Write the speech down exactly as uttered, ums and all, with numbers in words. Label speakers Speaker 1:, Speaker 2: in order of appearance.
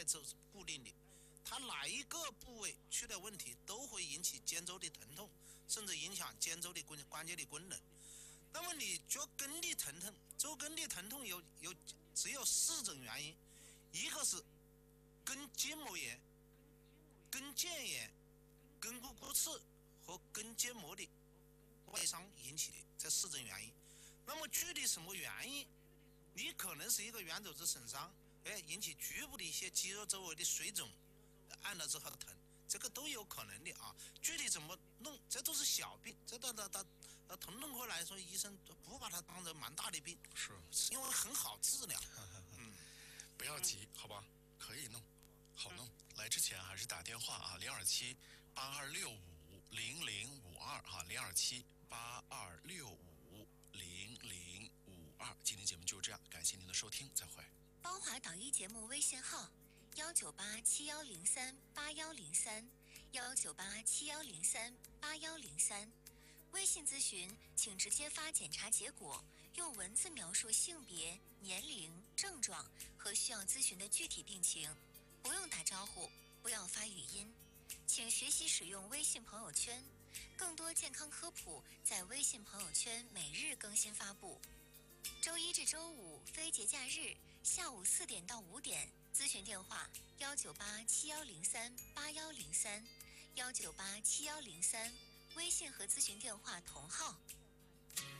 Speaker 1: 走是固定的，它哪一个部位出了问题，都会引起肩周的疼痛，甚至影响肩周的关关节的功能。那么你脚跟的疼痛，周跟的疼痛有有只有四种原因，一个是跟筋膜炎、跟腱炎、跟骨骨刺和跟腱膜的外伤引起的，这四种原因。那么具体什么原因？你可能是一个软组织损伤，哎，引起局部的一些肌肉周围的水肿，按了之后疼，这个都有可能的啊。具体怎么弄，这都是小病，这到到到呃疼痛科来说，医生都不把它当成蛮大的病，
Speaker 2: 是
Speaker 1: 因为很好治疗。
Speaker 2: 嗯，不要急，好吧，可以弄，好弄。来之前还是打电话啊，零二七八二六五零零五二哈，零二七八二六五零零五二。今天节目就这样，感谢您的收听，再会。
Speaker 3: 邦华导医节目微信号：幺九八七幺零三八幺零三，幺九八七幺零三八幺零三。微信咨询请直接发检查结果，用文字描述性别、年龄、症状和需要咨询的具体病情，不用打招呼，不要发语音。请学习使用微信朋友圈，更多健康科普在微信朋友圈每日更新发布。周一至周五非节假日下午四点到五点，咨询电话幺九八七幺零三八幺零三，幺九八七幺零三，微信和咨询电话同号。